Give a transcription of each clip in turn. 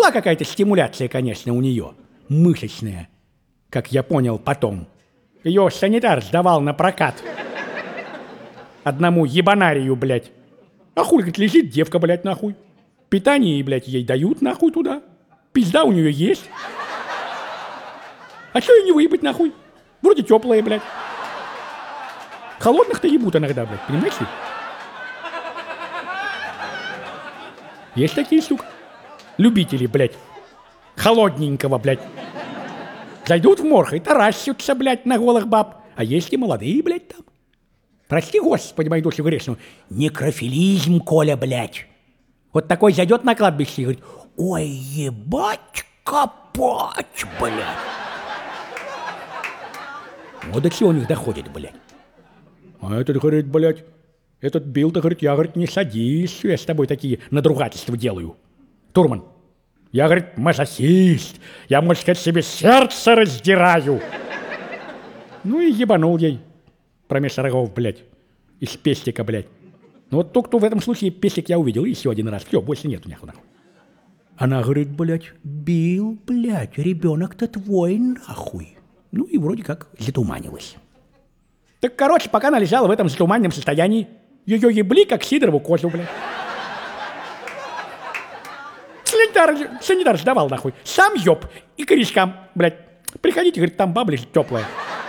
была какая-то стимуляция, конечно, у нее. Мышечная, как я понял потом. Ее санитар сдавал на прокат. Одному ебанарию, блядь. А хуй, говорит, лежит девка, блядь, нахуй. Питание, блядь, ей дают, нахуй, туда. Пизда у нее есть. А что ее не выебать, нахуй? Вроде теплая, блядь. Холодных-то ебут иногда, блядь, понимаешь ли? Есть такие, сука, любители, блядь, холодненького, блядь. Зайдут в морг и таращутся, блядь, на голых баб. А есть и молодые, блядь, там. Прости, Господи, мою душу грешную. Некрофилизм, Коля, блядь. Вот такой зайдет на кладбище и говорит: ой, ебать, копать, блядь. Вот до чего у них доходит, блядь. А этот, говорит, блядь, этот Билл-то, говорит, я, говорит, не садись, я с тобой такие надругательства делаю. Турман, я, говорит, мазохист, я, можно сказать, себе сердце раздираю. Ну и ебанул ей промеж рогов, блядь, из пестика, блядь. Ну вот только в этом случае пестик я увидел еще один раз. Все, больше нет у меня. Она говорит, блядь, Билл, блядь, ребенок-то твой, нахуй. Ну и вроде как затуманилась. Так, короче, пока она лежала в этом затуманенном состоянии, ее ебли, как сидорову козу, блядь. Санитар сдавал, нахуй. Сам еб и корешкам, блядь. Приходите, говорит, там баба лежит теплая.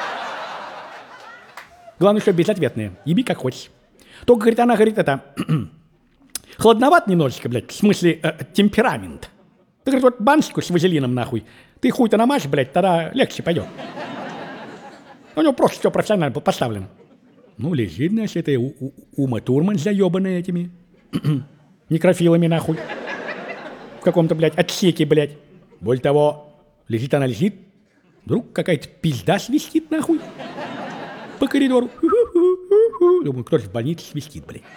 Главное, что безответная. Еби как хочешь. Только, говорит, она, говорит, это... холодноват немножечко, блядь, в смысле темперамент. Ты, говорит, вот баночку с вазелином, нахуй, ты хуй-то намажь, блядь, тогда легче пойдет. У него просто все профессионально поставлено. Ну, лежит, значит, это Ума Турман заебанная этими некрофилами, нахуй. В каком-то, блядь, отсеке, блядь. Более того, лежит она, лежит, вдруг какая-то пизда свистит, нахуй, по коридору. Думаю, кто же в больнице свистит, блядь.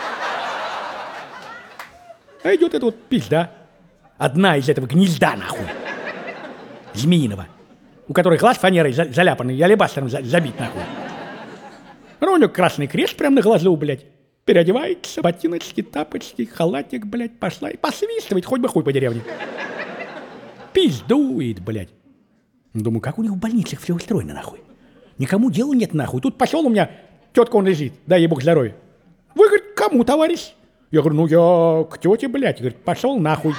А идет эта вот пизда. Одна из этого гнезда, нахуй. Змеиного. У которой глаз фанерой заляпанный, и алебастером забит, нахуй. У него красный крест прямо на глазу, блядь. Переодевается, ботиночки, тапочки, халатик, блядь, пошла и посвистывает, хоть бы хуй по деревне. Пиздует, блядь. Думаю, как у них в больницах все устроено, нахуй. Никому дела нет, нахуй. Тут пошел у меня, тетка он лежит, дай ей бог здоровья. Вы, говорит, кому, товарищ? Я говорю, ну я к тете, блядь. Говорит, пошел нахуй.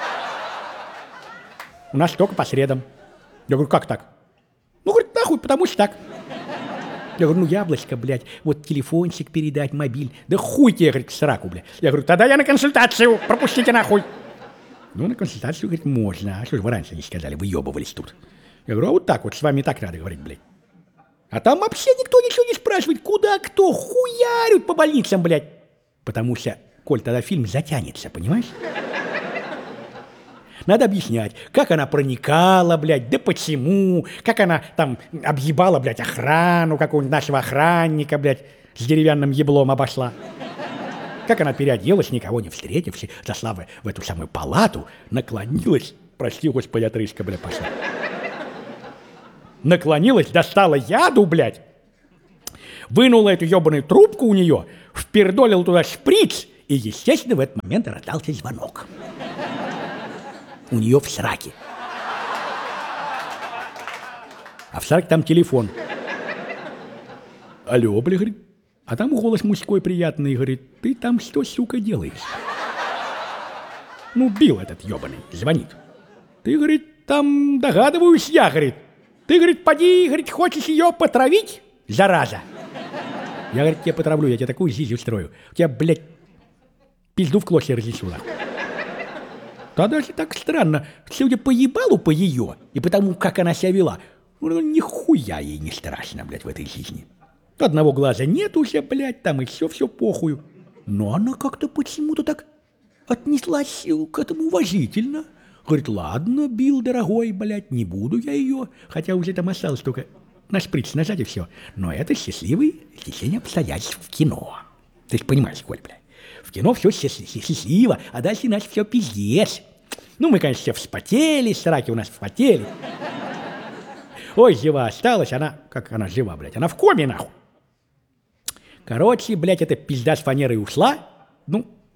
У нас только по средам. Я говорю, как так? Ну, говорит, нахуй, потому что так. Я говорю, ну, яблочко, блядь, вот телефончик передать, мобиль. Да хуй тебе, говорит, к сраку, блядь. Я говорю, тогда я на консультацию, пропустите нахуй. Ну, на консультацию, говорит, можно. А что же вы раньше не сказали, выебывались тут? Я говорю, а вот так вот, с вами так надо говорить, блядь. А там вообще никто ничего не спрашивает, куда кто, хуярят по больницам, блядь. Потому что, коль тогда фильм затянется, понимаешь? Надо объяснять, как она проникала, блядь, да почему, как она там объебала, блядь, охрану какого-нибудь нашего охранника, блядь, с деревянным еблом обошла. Как она переоделась, никого не встретивши, зашла в эту самую палату, наклонилась, прости, господи, отрыжка, блядь, пошла. Наклонилась, достала яду, блядь, вынула эту ебаную трубку у нее, впердолила туда шприц, и, естественно, в этот момент раздался звонок. У нее в сраке. А в сраке там телефон. Алло, бля, говорит. А там голос мужской приятный, говорит, ты там что, сука, делаешь? Ну, Билл этот ебаный, звонит. Ты, говорит, там догадываюсь я, говорит. Ты, говорит, поди, говорит, хочешь ее потравить, зараза? Я, говорит, тебя потравлю, я тебе такую жизнь устрою. У тебя, блядь, пизду в клочья разнесу, нахуй. Да даже так странно, судя по ебалу по ее, и потому, как она себя вела, ну, нихуя ей не страшно, блядь, в этой жизни. Одного глаза нет уже, блядь, там и все похую. Но она как-то почему-то так отнеслась к этому уважительно. Говорит, ладно, Билл, дорогой, блядь, не буду я ее, хотя уже там осталось только на шприц нажать и все. Но это счастливое стечение обстоятельств в кино. Ты же понимаешь, Коль, блядь. В кино все счастливо, а дальше иначе все пиздец. Ну, мы, конечно, все вспотели, сраки у нас вспотели. Ой, жива осталась, она... Как она жива, блядь? Она в коме, нахуй. Короче, блядь, эта пизда с фанерой ушла. Ну,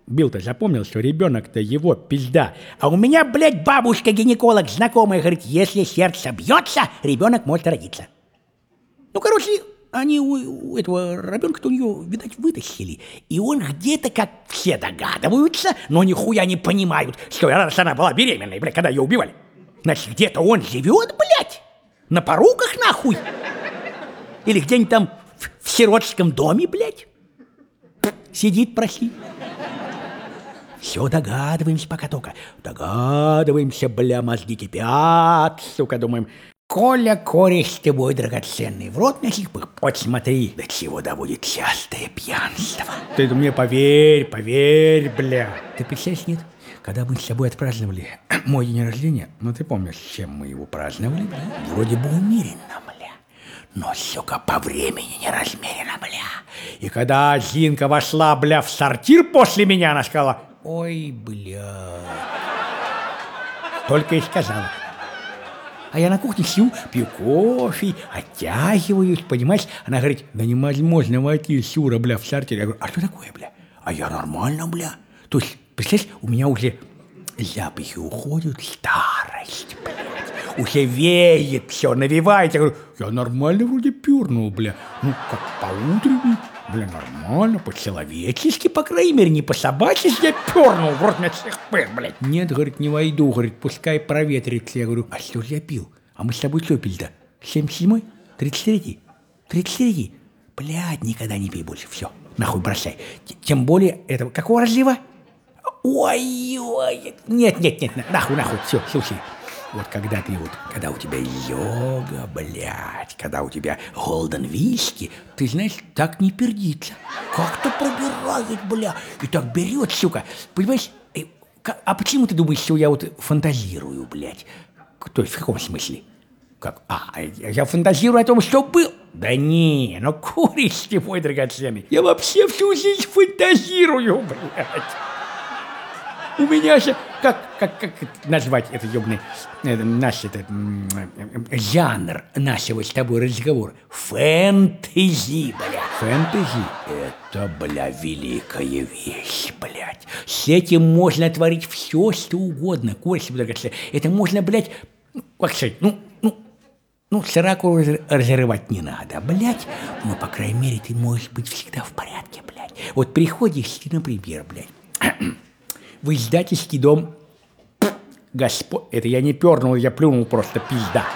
Бил-то запомнил, что ребенок-то его пизда. А у меня, блядь, бабушка-гинеколог знакомая говорит, если сердце бьется, ребенок может родиться. Ну, короче, они у этого ребенка-то у нее, видать, вытащили. И он где-то, как все догадываются, но нихуя не понимают, что раз она была беременной, блядь, когда ее убивали. Значит, где-то он живет, блядь, на поруках, нахуй. Или где-нибудь там в сиротском доме, блядь. Сидит, прости. Все догадываемся пока только. Догадываемся, бля, мозги кипят, сука, думаем. Коля, кореш ты мой драгоценный, в рот носик, вот смотри, до чего доводит частое пьянство. Ты мне поверь, бля. Ты представляешь, нет? Когда мы с тобой отпраздновали мой день рождения, ну ты помнишь, с чем мы его праздновали, бля? Вроде бы умеренно, бля. Но, сука, по времени не размеренно, бля. И когда Зинка вошла, бля, в сортир после меня, она сказала: ой, бля. Только и сказала. А я на кухне сижу, пью кофе, оттягиваюсь, понимаешь? Она говорит: да невозможно войти, Сюра, бля, в сортир. Я говорю: а что такое, бля? А я нормально, бля. То есть, представляешь, у меня уже запахи уходят, старость, блядь. Уже веет все, навевает. Я говорю: я нормально вроде пёрнул, бля. Ну, как по-утренней. Бля, нормально, по-человечески, по крайней мере, не по-собачески я пёрнул, в рот мне всех пыр, блядь. Нет, говорит, не войду, говорит, пускай проветрится. Я говорю: а что же я пил? А мы с тобой что пили-то? 77-й? 33-й? 33-й? Блядь, никогда не пей больше, все, нахуй бросай. Тем более, этого, какого разлива? Ой, нет, нахуй, все, слушай. Вот когда у тебя йога, блядь, когда у тебя голден виски, ты знаешь, так не пердится. Как-то пробирает, бля, и так берет, сука. Понимаешь, а почему ты думаешь, что я вот фантазирую, блядь? То есть в каком смысле? Как? Я фантазирую о том, что был. Да не, ну кореш ты мой драгоценный. Я вообще всю жизнь фантазирую, блядь. У меня же, как назвать это ёбаный, наш жанр нашего с тобой разговора? Фэнтези, бля. Фэнтези – это, бля, великая вещь, блядь. С этим можно творить все, что угодно, кореш, это можно, блядь, как сказать, сраку разрывать не надо, блядь. Но, по крайней мере, ты можешь быть всегда в порядке, блядь. Вот приходишь ты, например, блядь, в издательский дом господ... Это я не пернул, я плюнул просто, пизда.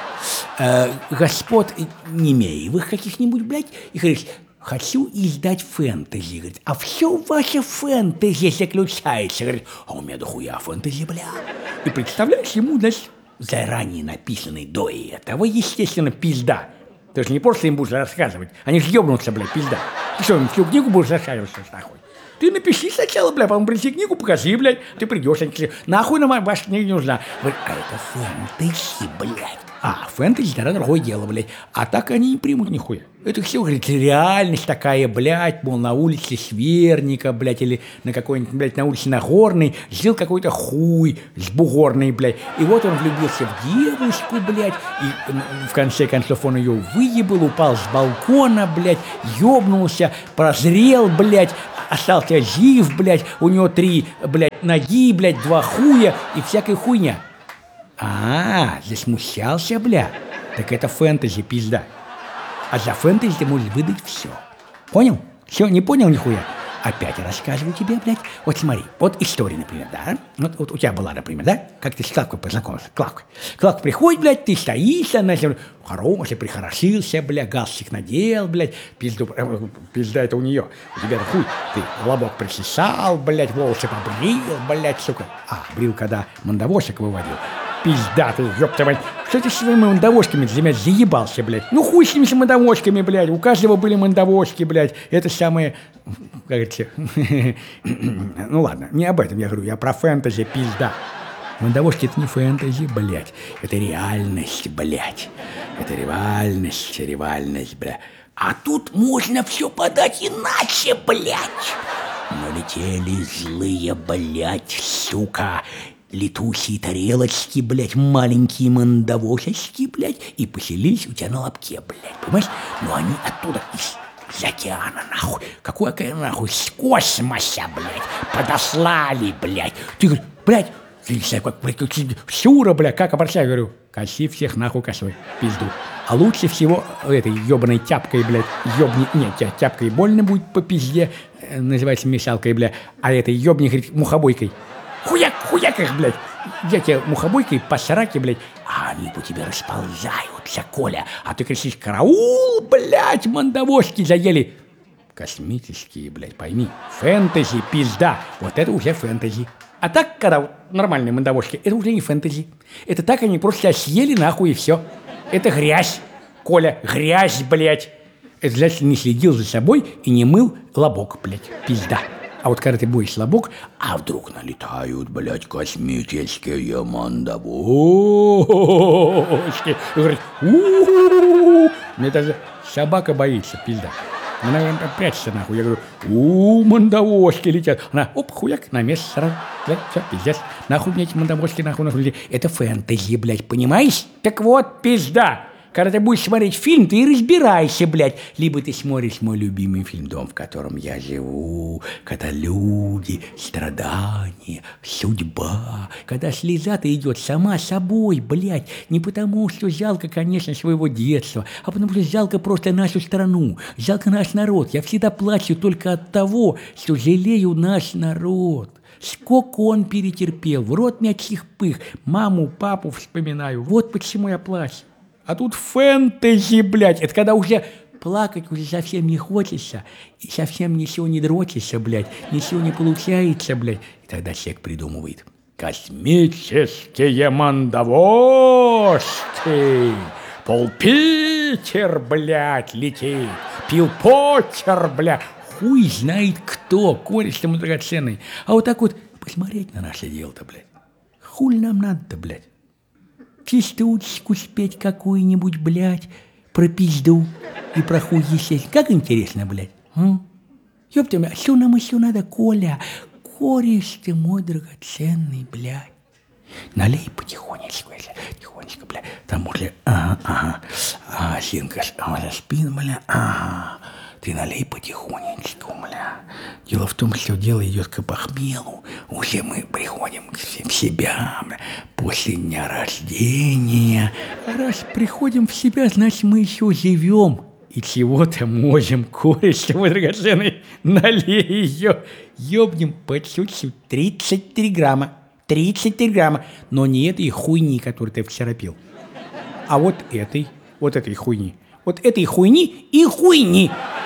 Господ Немеевых каких-нибудь, блядь, и говоришь: хочу издать фэнтези. Говорит: а все ваше фэнтези заключается. Говорит: а у меня дохуя фэнтези, бля. И представляешь, ему, значит, заранее написанный до этого, естественно, пизда. Ты же не просто им будешь рассказывать. Они же ебнутся, блядь, пизда. Ты что, им всю книгу будешь рассказывать, что нахуй? Ты напиши сначала, бля, потом принеси книгу, покажи, блядь. Ты придешь, они сказали: нахуй нам ваша книга не нужна. Говорит: а это фэнтези, блядь. Фэнтези, тогда другое дело, блядь. А так они не примут нихуя. Это все, говорит, реальность такая, блядь, мол, на улице Сверника, блядь, или на какой-нибудь, блядь, на улице Нагорной жил какой-то хуй с бугорной, блядь. И вот он влюбился в девушку, блядь, и в конце концов он ее выебал, упал с балкона, блядь, ёбнулся, прозрел, блядь, остался жив, блядь, у него 3, блядь, ноги, блядь, 2 хуя и всякая хуйня. Засмущался, бля. Так это фэнтези, пизда. А за фэнтези ты можешь выдать все. Понял? Все, не понял нихуя? Опять рассказываю тебе, блядь. Вот смотри, вот история, например, да? Вот у тебя была, например, да? Как ты с Клавкой познакомился? Клавка приходит, блядь, ты стоишь, она хороший, прихорошился, блядь, галстук надел, блядь, пизда это у нее. У тебя хуй, ты лобок причесал, блядь, волосы побрил, блядь, сука. Брил, когда мандавошек выводил. Пизда ты, ёпта мать. Что ты с своими мандавошками для меня заебался, блядь? Ну хуй с ними с мандавошками, блядь. У каждого были мандавошки, блядь. Это самое, как говорится, ну ладно, не об этом я говорю, я про фэнтези, пизда. Мандавошки это не фэнтези, блядь. Это реальность, блядь. Это реальность, блядь. А тут можно все подать иначе, блядь. Налетели злые, блядь, сука. Летучие тарелочки, блядь, маленькие мандавошечки, блядь, и поселились у тебя на лобке, блядь, понимаешь? Но они оттуда Затяна, нахуй. Какая нахуй с космоса, блядь. Подослали, блядь. Ты говоришь, блядь, я не знаю, как, блядь, Сюра, блядь, как обращаю, говорю, коси всех нахуй косой, пизду. А лучше всего этой ебаной тяпкой, блядь, тяпкой больно будет по пизде, называется мешалкой, блядь, а этой ебни, говорит, мухобойкой. Хуяк их, блядь. Я тебе мухобойкой по сраке, блядь, а они по тебе расползаются, Коля. А ты кричишь, караул, блядь, мандавошки заели. Космические, блядь, пойми. Фэнтези, пизда. Вот это уже фэнтези. А так, когда вот нормальные мандавошки, это уже не фэнтези. Это так они просто съели нахуй и все. Это грязь, Коля, грязь, блядь. Это значит, не следил за собой и не мыл лобок, блядь, пизда. А вот когда ты боишь лобок, а вдруг налетают, блядь, космические мандавошки. И говорит, мне даже собака боится, пизда. Она, наверное, прячется нахуй. Я говорю, мандавошки летят. Она, оп, хуяк, на место сразу. Блядь, все, пиздец. Нахуй мне эти мандавошки, нахуй. Это фэнтези, блядь, понимаешь? Так вот, пизда. Когда ты будешь смотреть фильм, ты и разбирайся, блядь. Либо ты смотришь мой любимый фильм «Дом, в котором я живу», когда люди, страдания, судьба, когда слеза-то идет сама собой, блядь. Не потому, что жалко, конечно, своего детства, а потому что жалко просто нашу страну, жалко наш народ. Я всегда плачу только от того, что жалею наш народ. Сколько он перетерпел, в рот мячьих пых, маму, папу вспоминаю. Вот почему я плачу. А тут фэнтези, блядь. Это когда уже плакать уже совсем не хочется, и совсем ничего не дрочится, блядь, ничего не получается, блядь. И тогда человек придумывает. Космические мандавошки. Пол-Питер, блядь, летит. Пил-Поттер, блядь. Хуй знает кто, кореш-то мы драгоценный. А вот так вот посмотреть на наше дело-то, блядь. Хуль нам надо-то, блядь. Частушечку спеть какую-нибудь, блядь, про пизду и про хуй естественно. Как интересно, блядь. Ёпта, что нам еще надо, Коля? Кореш ты мой драгоценный, блядь. Налей потихонечку, если тихонечко, блядь. Там уже, Синка, спин, блядь, Ты налей потихонечку, бля. Дело в том, что дело идет к похмелу. Уже мы приходим в себя, бля, после дня рождения. А раз приходим в себя, значит, мы еще живем. И чего-то можем, кореш, мой драгоценный, налей ее. Ёбнем по чуть-чуть 33 грамма. 33 грамма. Но не этой хуйни, которую ты вчера пил. А вот этой хуйни. Вот этой хуйни и хуйни.